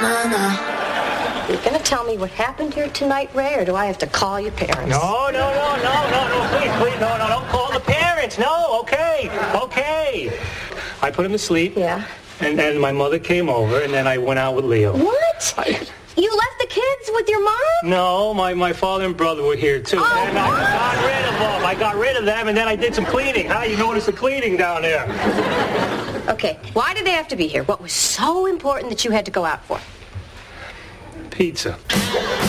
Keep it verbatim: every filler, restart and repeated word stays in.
You're going to tell me what happened here tonight, Ray, or do I have to call your parents? No, no, no, no, no, no, please, please, no, no, don't call the parents. No, okay, okay. I put him to sleep. Yeah. And then my mother came over, and then I went out with Leo. What? I, you left the kids with your mom? no, my, my father and brother were here, too. Oh, and I got rid of them. I got rid of them, and then I did some cleaning. Huh? You noticed the cleaning down there. Okay, why did they have to be here? What was so important that you had to go out for? Pizza.